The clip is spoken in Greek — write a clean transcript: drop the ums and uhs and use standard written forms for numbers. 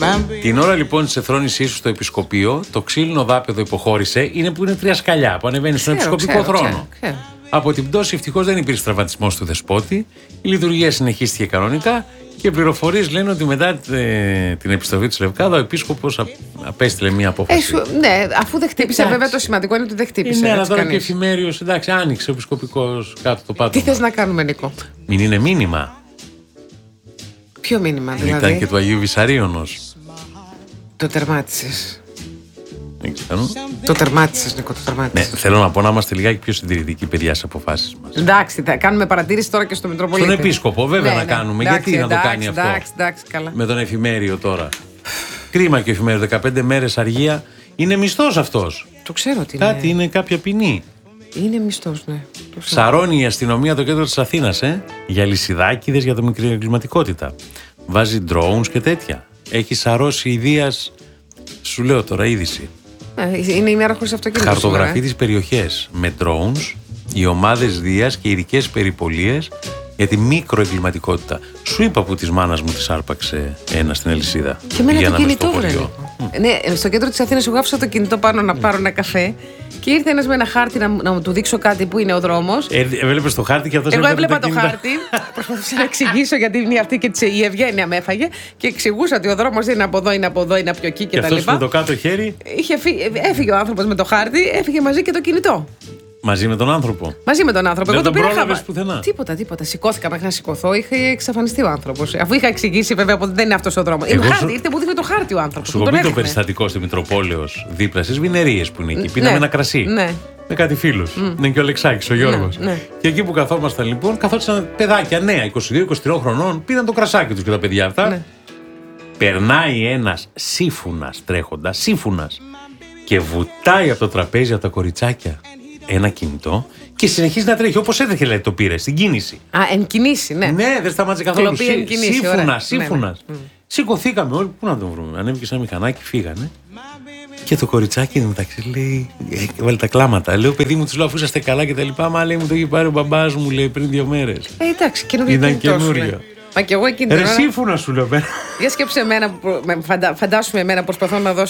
Την ώρα λοιπόν της εθρόνησής σου στο επισκοπείο, το ξύλινο δάπεδο υποχώρησε, είναι που είναι 3 σκαλιά που ανεβαίνει στον επισκοπικό θρόνο. Από την πτώση ευτυχώς δεν υπήρξε τραυματισμός του δεσπότη, η λειτουργία συνεχίστηκε κανονικά και πληροφορίες λένε ότι μετά την επιστροφή της Λευκάδα ο επίσκοπος απέστειλε μία απόφαση. Ναι, αφού δεν χτύπησε, βέβαια το σημαντικό είναι ότι δεν χτύπησε. Ναι, αλλά τώρα και εφημέριος, εντάξει, άνοιξε ο επισκοπικός κάτω το πάτωμα. Τι θες να κάνουμε, Νίκο? Μην είναι μήνυμα. Ποιο μήνυμα, δηλαδή? Ήταν και του Αγίου Βυσαρίωνος. Το τερμάτισες. Δεν ξέρω. Το τερμάτισες, Νίκο, το τερμάτισες. Ναι, θέλω να πω να είμαστε λιγάκι πιο συντηρητικοί, παιδιά, στις αποφάσεις μας. Εντάξει, θα κάνουμε παρατήρηση τώρα και στο Μητροπολίτη. Στον επίσκοπο, βέβαια, να κάνουμε. Εντάξει, γιατί να το κάνει αυτό? Εντάξει, καλά. Με τον εφημέριο τώρα. Κρίμα και ο εφημέριο, 15 μέρες αργία. Είναι μισθός αυτός. Το ξέρω ότι είναι. Κάτι είναι κάποια ποινή. Είναι μισθός, ναι. Σαρώνει η αστυνομία το κέντρο της Αθήνας, για λυσιδάκηδες, για το μικρή εγκληματικότητα. Βάζει drones και τέτοια. Έχει σαρώσει η Δίας, σου λέω τώρα είδηση. Είναι ημέρα χωρίς αυτοκίνητο. Χαρτογραφεί τις περιοχές με drones, οι ομάδες Δίας και ειδικές περιπολίες για τη μικροεγκληματικότητα. Σου είπα που της μάνας μου της άρπαξε ένα στην Αλυσίδα. Και εμένα το κινητό, βρε. Ναι, στο κέντρο της Αθήνας εγώ άφησα το κινητό πάνω να πάρω ένα καφέ και ήρθε ένας με ένα χάρτη να μου του δείξω κάτι που είναι ο δρόμος. Έβλεπες το χάρτη και αυτός εγώ έβλεπα το χάρτη. Προσπαθούσα να εξηγήσω γιατί είναι αυτή και η ευγένεια με έφαγε και εξηγούσα ότι ο δρόμος είναι από εδώ, είναι από εδώ, είναι από εκεί κτλ. Και αυτός με το κάτω χέρι. Έφυγε ο άνθρωπος με το χάρτη, έφυγε μαζί και το κινητό. Μαζί με τον άνθρωπο. Μαζί με τον άνθρωπο. Δεν τον πρόλαβες πουθενά. Τίποτα. Σηκώθηκα μέχρι να σηκωθώ. Είχε εξαφανιστεί ο άνθρωπος. Αφού είχα εξηγήσει βέβαια ότι δεν είναι αυτός ο δρόμος. Είναι χάρτη, ήρθε που δείχνει το χάρτη ο άνθρωπος. Σου πει το περιστατικό στη Μητροπόλεως δίπλα στις Βινερίες που είναι εκεί. Πίναμε ένα κρασί. Ναι. Με κάτι φίλους. Είναι και ο Λεξάκης, ο Γιώργος. Ναι. Και εκεί που καθόμασταν λοιπόν, καθόντουσαν παιδάκια νέα, 22-23 χρονών, πήραν το κρασάκι τους και τα παιδιά αυτά. Ναι. Περνάει ένας σύμφουνας τρέχοντας, σύμφουνας, και βουτάει από το τραπέζι από τα κοριτσάκια ένα κινητό και συνεχίζει να τρέχει. Όπως έτρεχε, λέει, το πήρε στην κίνηση. Εν κινήσει, ναι. Ναι, δεν σταμάτησε καθόλου. Σύμφωνας. Ναι. Σηκωθήκαμε όλοι. Πού να τον βρούμε? Ανέβηκε σαν μηχανάκι, φύγανε. Και το κοριτσάκι μεταξύ λέει, έβαλε τα κλάματα. Λέω, παιδί μου, του λέω, αφού είσαστε καλά και τα λοιπά. Μα λέει, μου το είχε πάρει ο μπαμπάς μου, λέει, πριν 2 μέρες. Εντάξει, ήταν καινούριο. Μα και εγώ εκείνη την ώρα. Σύμφωνα σου λέω. Για σκέψε εμένα, φαντάσουμε εμένα, προσπαθώ να δώσω